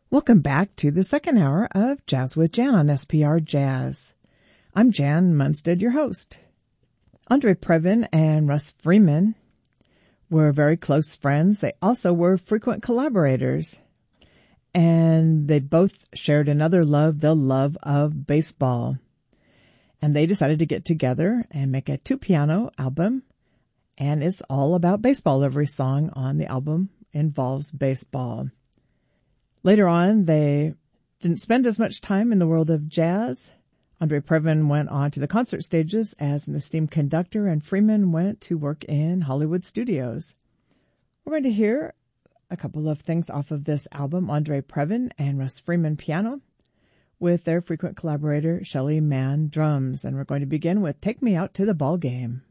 Welcome back to the second hour of Jazz with Jan on SPR Jazz. I'm Jan Munstead, your host. Andre Previn and Russ Freeman were very close friends. They also were frequent collaborators. And they both shared another love, the love of baseball. And they decided to get together and make a 2-piano album. And it's all about baseball. Every song on the album involves baseball. Later on, they didn't spend as much time in the world of jazz. Andre Previn went on to the concert stages as an esteemed conductor, and Freeman went to work in Hollywood studios. We're going to hear a couple of things off of this album, Andre Previn and Russ Freeman piano, with their frequent collaborator, Shelly Manne drums. And we're going to begin with Take Me Out to the Ball Game.